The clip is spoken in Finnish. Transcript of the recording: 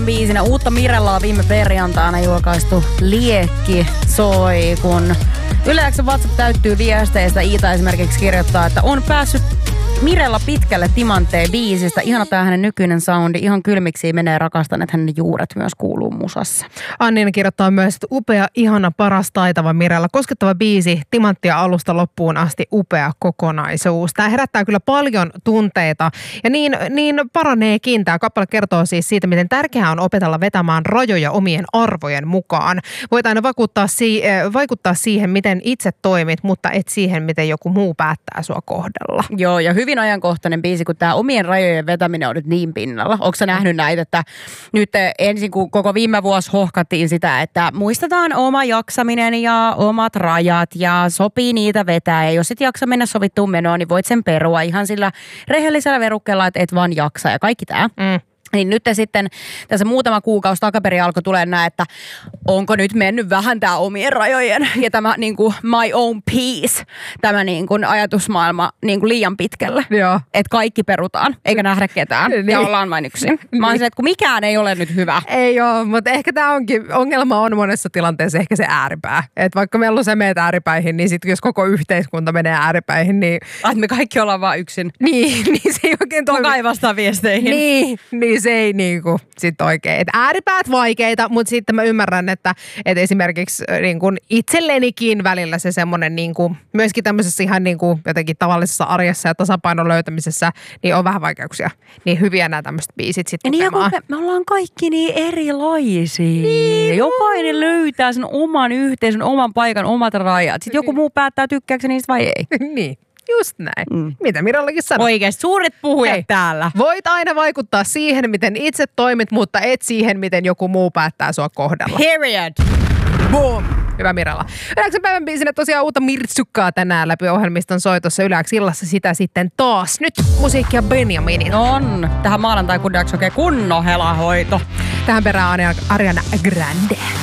biisinä uutta Mirellaa viime perjantaina julkaistu Liekki soi, kun Yle X:n WhatsApp täyttyy viesteistä. Iita esimerkiksi kirjoittaa, että on päässyt Mirella pitkälle Timanteen biisistä. Ihana tää hänen nykyinen soundi. Ihan kylmiksi menee, rakastan, että hänen juuret myös kuuluu musassa. Anniina kirjoittaa myös, että upea, ihana, paras, taitava Mirella. Koskettava biisi, Timanttia alusta loppuun asti, upea kokonaisuus. Tämä herättää kyllä paljon tunteita ja niin paraneekin. Tämä kappale kertoo siis siitä, miten tärkeää on opetella vetämään rajoja omien arvojen mukaan. Voit aina vaikuttaa siihen, miten itse toimit, mutta et siihen, miten joku muu päättää sua kohdella. Joo, ja hyvin ajankohtainen biisi, kun tämä omien rajojen vetäminen on nyt niin pinnalla. Onko sä nähnyt näitä, että nyt ensin kun koko viime vuosi hohkattiin sitä, että muistetaan oma jaksaminen ja omat rajat ja sopii niitä vetää. Ja jos et jaksa mennä sovittuun menoon, niin voit sen perua ihan sillä rehellisellä verukkeella, että et vaan jaksa ja kaikki tämä. Niin nyt sitten tässä muutama kuukausi takaperin alkoi tulee näin, että onko nyt mennyt vähän tämä omien rajojen ja tämä niin kuin my own peace, tämä niin kuin ajatusmaailma niin kuin liian pitkälle. Joo. Että kaikki perutaan, eikä nähdä ketään niin. ja ollaan vain yksin. Mä oon se, että kun mikään ei ole nyt hyvä. Ei ole, mutta ehkä tämä ongelma on monessa tilanteessa ehkä se ääripää. Että vaikka meillä on se meet ääripäihin, niin sitten jos koko yhteiskunta menee ääripäihin, niin... me kaikki ollaan vaan yksin. Niin se ei oikein toimi. Kuka ei vastaa viesteihin. Niin se ei niinku sit oikein. Et ääripäät vaikeita, mutta sitten mä ymmärrän, että esimerkiksi niinku itsellenikin välillä se semmoinen niinku, myöskin tämmöisessä ihan niinku jotenkin tavallisessa arjessa ja tasapainon löytämisessä, niin on vähän vaikeuksia. Niin hyviä nämä tämmöiset biisit sitten lukemaan. Niin me ollaan kaikki niin erilaisia. Niin, jokainen löytää sen oman yhteisön, oman paikan, omat rajat. Sitten joku muu päättää, tykkääkö niistä vai ei. Niin. Just näin. Mitä Mirellakin sanoo? Oikeasti suuret puhujat täällä. Voit aina vaikuttaa siihen, miten itse toimit, mutta et siihen, miten joku muu päättää sua kohdella. Period. Boom. Hyvä Mirella. Yle X:n päivän biisinä tosiaan uutta Mirtsukkaa tänään läpi ohjelmiston soitossa Yle X illassa sitä sitten taas. Nyt musiikkia Benjaminin. On. Tähän maanantai-kunniaksi oikein kunnon helahoito. Tähän perään Ariana Grande.